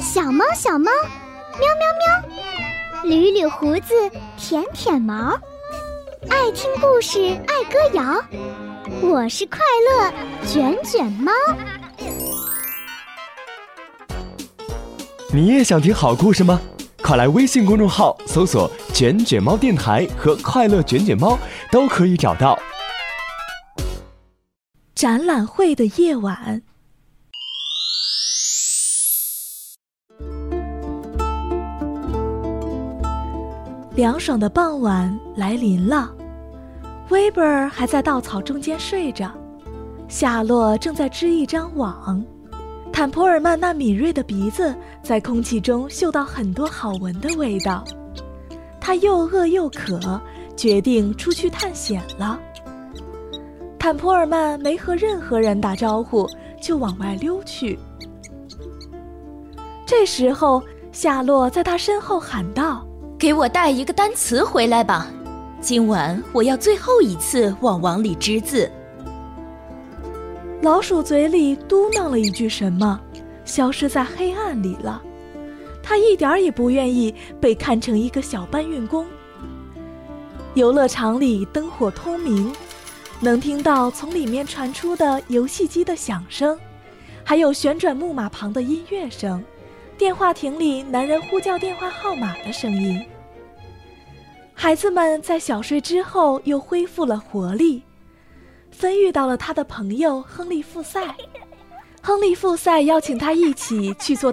小猫小猫，喵喵喵，捋捋胡子，舔舔毛，爱听故事，爱歌谣，我是快乐卷卷猫。 你也想听好故事吗？快来微信公众号搜索卷卷猫电台和快乐卷卷猫，都可以找到。 展览会的夜晚，凉爽的傍晚来临了，威伯尔还在稻草中间睡着，夏洛正在织一张网，坦普尔曼那敏锐的鼻子在空气中嗅到很多好闻的味道，他又饿又渴，决定出去探险了。坦普尔曼没和任何人打招呼，就往外溜去。这时候，夏洛在他身后喊道：“ 给我带一个单词回来吧，今晚我要最后一次往网里织字。” 老鼠嘴里嘟囔了一句什么，消失在黑暗里了。他一点也不愿意被看成一个小搬运工。游乐场里灯火通明，能听到从里面传出的游戏机的响声，还有旋转木马旁的音乐声，电话亭里男人呼叫电话号码的声音。孩子们在小睡之后又恢复了活力。芬遇到了他的朋友亨利·富塞，亨利·富塞邀请他一起去做